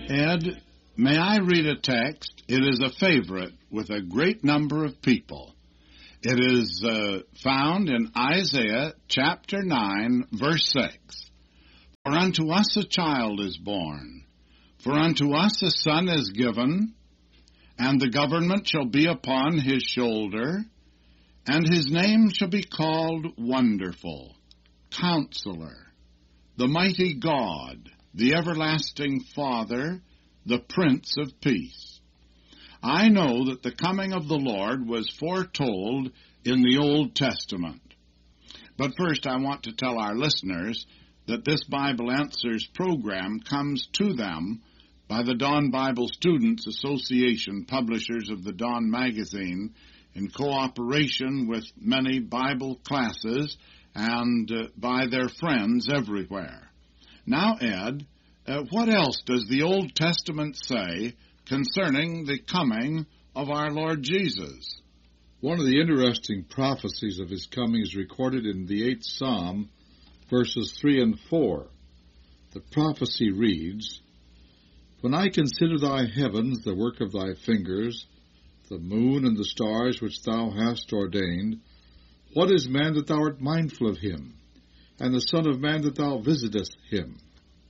Ed, may I read a text? It is a favorite with a great number of people. It is found in Isaiah chapter 9, verse 6. For unto us a child is born, for unto us a son is given, and the government shall be upon his shoulder, and his name shall be called Wonderful, Counselor, the Mighty God, the Everlasting Father, the Prince of Peace. I know that the coming of the Lord was foretold in the Old Testament. But first I want to tell our listeners that this Bible Answers program comes to them by the Dawn Bible Students Association, publishers of the Dawn magazine, in cooperation with many Bible classes and by their friends everywhere. Now, Ed, what else does the Old Testament say concerning the coming of our Lord Jesus? One of the interesting prophecies of his coming is recorded in the 8th Psalm, verses 3 and 4. The prophecy reads, When I consider thy heavens, the work of thy fingers, the moon and the stars which thou hast ordained, what is man that thou art mindful of him, and the Son of man that thou visitest him?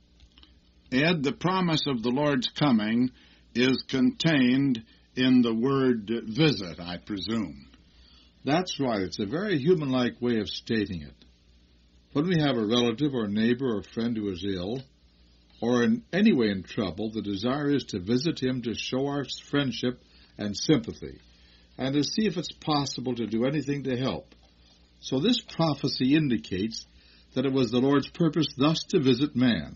Ed, the promise of the Lord's coming is contained in the word visit, I presume. That's right. It's a very human-like way of stating it. When we have a relative or neighbor or friend who is ill, or in any way in trouble, the desire is to visit him to show our friendship and sympathy, and to see if it's possible to do anything to help. So this prophecy indicates that it was the Lord's purpose thus to visit man.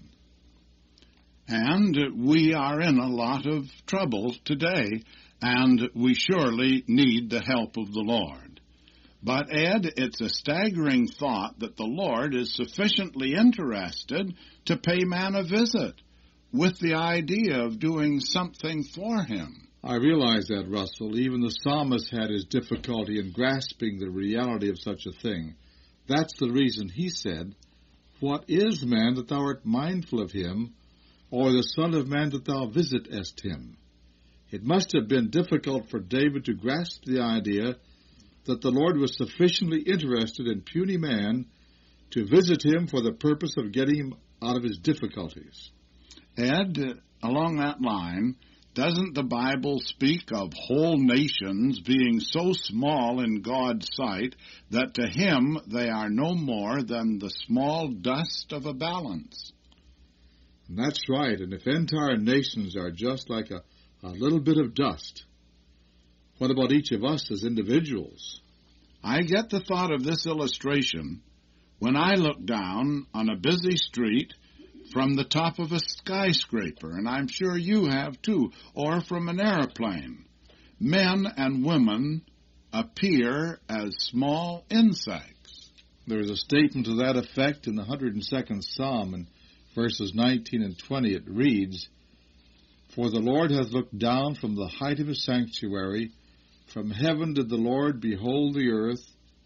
And we are in a lot of trouble today, and we surely need the help of the Lord. But, Ed, it's a staggering thought that the Lord is sufficiently interested to pay man a visit, with the idea of doing something for him. I realize that, Russell. Even the psalmist had his difficulty in grasping the reality of such a thing. That's the reason he said, What is man that thou art mindful of him, or the Son of man that thou visitest him? It must have been difficult for David to grasp the idea that the Lord was sufficiently interested in puny man to visit him for the purpose of getting him out of his difficulties. Ed, along that line, doesn't the Bible speak of whole nations being so small in God's sight that to him they are no more than the small dust of a balance? And that's right, and if entire nations are just like a little bit of dust, what about each of us as individuals? I get the thought of this illustration when I look down on a busy street from the top of a skyscraper, and I'm sure you have too, or from an airplane. Men and women appear as small insects. There is a statement to that effect in the 102nd Psalm, in verses 19 and 20. It reads, For the Lord hath looked down from the height of his sanctuary, from heaven did the Lord behold the earth,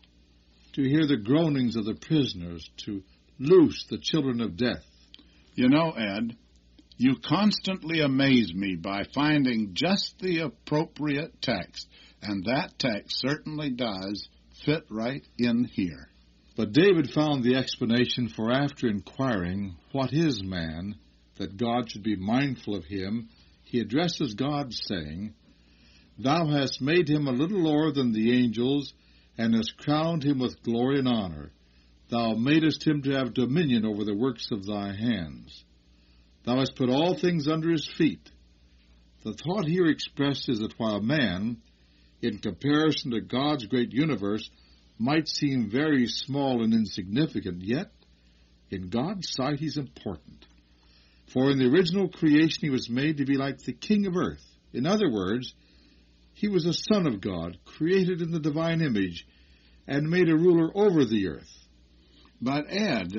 to hear the groanings of the prisoners, to loose the children of death. You know, Ed, you constantly amaze me by finding just the appropriate text, and that text certainly does fit right in here. But David found the explanation, for after inquiring, What is man, that God should be mindful of him, he addresses God, saying, Thou hast made him a little lower than the angels, and hast crowned him with glory and honor. Thou madest him to have dominion over the works of thy hands. Thou hast put all things under his feet. The thought here expressed is that while man, in comparison to God's great universe, might seem very small and insignificant, yet, in God's sight, he's important. For in the original creation, he was made to be like the king of earth. In other words, he was a son of God, created in the divine image, and made a ruler over the earth. But, Ed,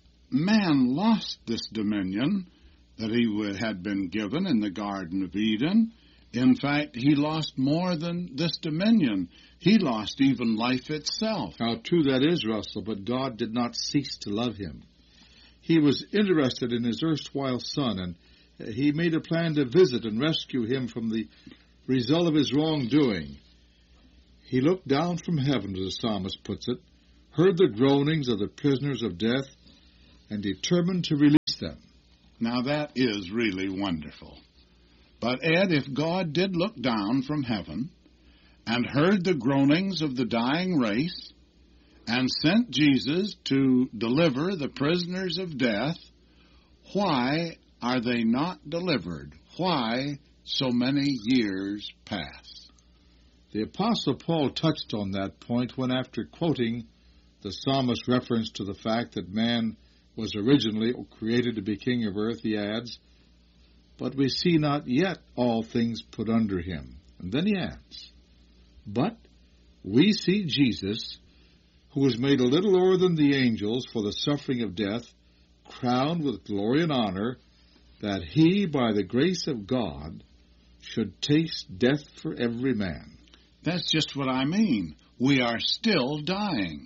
man lost this dominion that he had been given in the Garden of Eden. In fact, he lost more than this dominion. He lost even life itself. How true that is, Russell, but God did not cease to love him. He was interested in his erstwhile son, and he made a plan to visit and rescue him from the result of his wrongdoing. He looked down from heaven, as the psalmist puts it, heard the groanings of the prisoners of death, and determined to release them. Now that is really wonderful. But Ed, if God did look down from heaven and heard the groanings of the dying race and sent Jesus to deliver the prisoners of death, why are they not delivered? Why so many years pass? The Apostle Paul touched on that point when, after quoting the psalmist's reference to the fact that man was originally created to be king of earth, he adds, "But we see not yet all things put under him." And then he adds, "But we see Jesus, who was made a little lower than the angels for the suffering of death, crowned with glory and honor, that he, by the grace of God, should taste death for every man." That's just what I mean. We are still dying.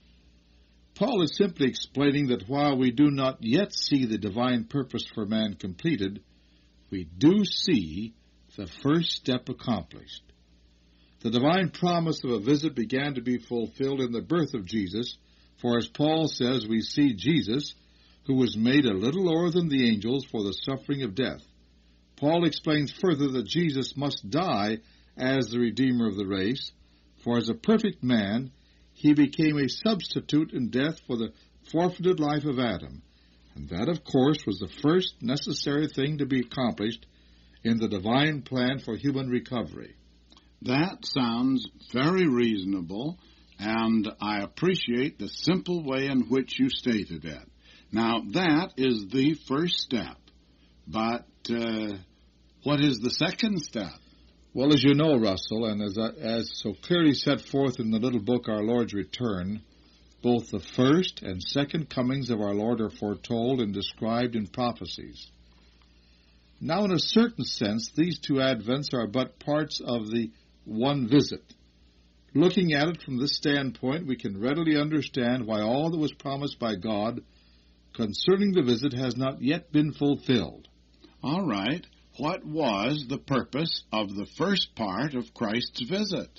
Paul is simply explaining that while we do not yet see the divine purpose for man completed, we do see the first step accomplished. The divine promise of a visit began to be fulfilled in the birth of Jesus, for as Paul says, we see Jesus, who was made a little lower than the angels for the suffering of death. Paul explains further that Jesus must die as the Redeemer of the race, for as a perfect man, he became a substitute in death for the forfeited life of Adam. And that, of course, was the first necessary thing to be accomplished in the divine plan for human recovery. That sounds very reasonable, and I appreciate the simple way in which you stated it. Now, that is the first step. But what is the second step? Well, as you know, Russell, and as so clearly set forth in the little book, Our Lord's Return, both the first and second comings of our Lord are foretold and described in prophecies. Now, in a certain sense, these two advents are but parts of the one visit. Looking at it from this standpoint, we can readily understand why all that was promised by God concerning the visit has not yet been fulfilled. All right. What was the purpose of the first part of Christ's visit?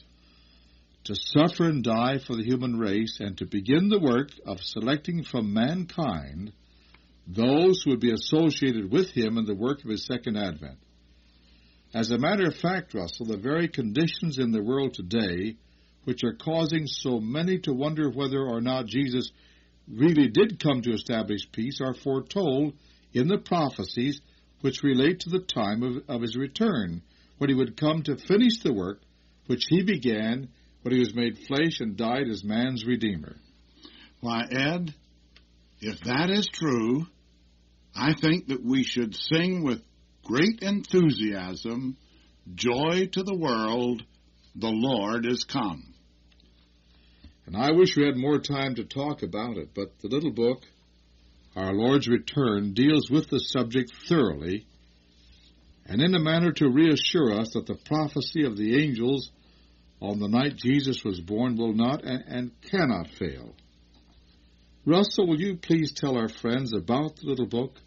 To suffer and die for the human race, and to begin the work of selecting from mankind those who would be associated with him in the work of his second advent. As a matter of fact, Russell, the very conditions in the world today which are causing so many to wonder whether or not Jesus really did come to establish peace are foretold in the prophecies which relate to the time of his return, when he would come to finish the work which he began when he was made flesh and died as man's Redeemer. Why, Ed, if that is true, I think that we should sing with great enthusiasm, "Joy to the world, the Lord is come." And I wish we had more time to talk about it, but the little book, Our Lord's Return, deals with the subject thoroughly, and in a manner to reassure us that the prophecy of the angels on the night Jesus was born will not and cannot fail. Russell, will you please tell our friends about the little book,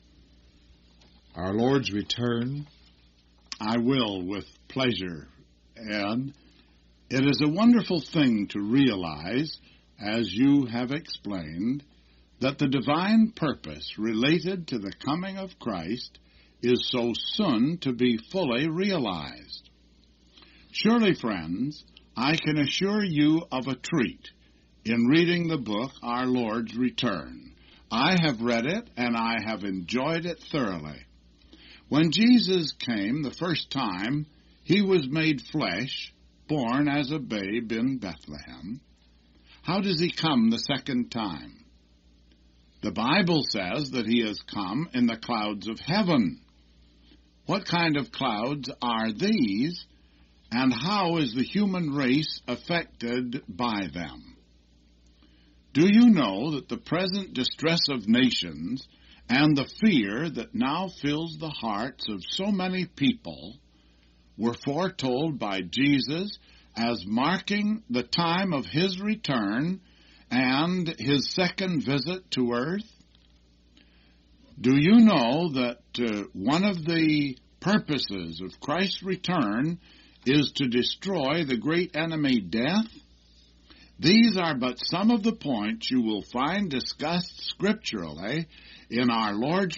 Our Lord's Return? I will, with pleasure, Ed. It is a wonderful thing to realize, as you have explained, that the divine purpose related to the coming of Christ is so soon to be fully realized. Surely, friends, I can assure you of a treat in reading the book, Our Lord's Return. I have read it, and I have enjoyed it thoroughly. When Jesus came the first time, he was made flesh, born as a babe in Bethlehem. How does he come the second time? The Bible says that he has come in the clouds of heaven. What kind of clouds are these, and how is the human race affected by them? Do you know that the present distress of nations and the fear that now fills the hearts of so many people were foretold by Jesus as marking the time of his return and his second visit to earth? Do you know that one of the purposes of Christ's return is to destroy the great enemy, death? These are but some of the points you will find discussed scripturally in our Lord's